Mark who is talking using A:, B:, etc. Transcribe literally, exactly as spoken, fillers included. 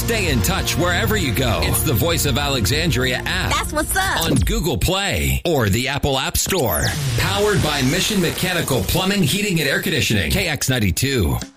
A: Stay in touch wherever you go. It's the Voice of Alexandria app.
B: That's what's up.
A: On Google Play or the Apple App Store. Powered by Mission Mechanical Plumbing, Heating, and Air Conditioning. K X ninety-two.